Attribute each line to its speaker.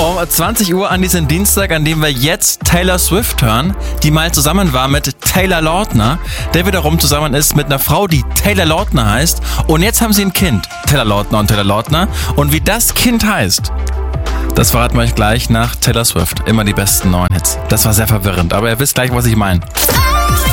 Speaker 1: Um 20 Uhr an diesem Dienstag, an dem wir jetzt Taylor Swift hören, die mal zusammen war mit Taylor Lautner, der wiederum zusammen ist mit einer Frau, die Taylor Lautner heißt. Und jetzt haben sie ein Kind, Taylor Lautner und Taylor Lautner. Und wie das Kind heißt, das verraten wir euch gleich nach Taylor Swift. Immer die besten neuen Hits. Das war sehr verwirrend, aber ihr wisst gleich, was ich meine.